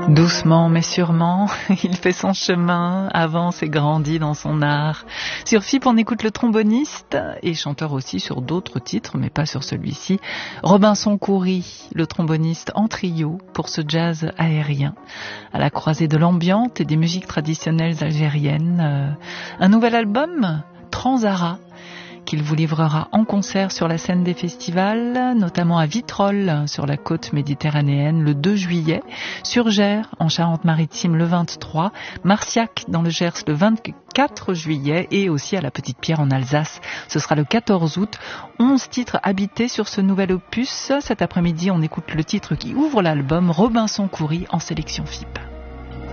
Doucement mais sûrement, il fait son chemin, avance et grandit dans son art. Sur FIP, on écoute le tromboniste et chanteur aussi sur d'autres titres, mais pas sur celui-ci. Robinson Khoury, le tromboniste en trio pour ce jazz aérien, à la croisée de l'ambiante et des musiques traditionnelles algériennes. Un nouvel album, Transara, qu'il vous livrera en concert sur la scène des festivals, notamment à Vitrolles, sur la côte méditerranéenne, le 2 juillet, sur Gers, en Charente-Maritime, le 23, Marciac, dans le Gers, le 24 juillet, et aussi à la Petite-Pierre, en Alsace. Ce sera le 14 août. 11 titres habités sur ce nouvel opus. Cet après-midi, on écoute le titre qui ouvre l'album, Robinson Khoury, en sélection FIP.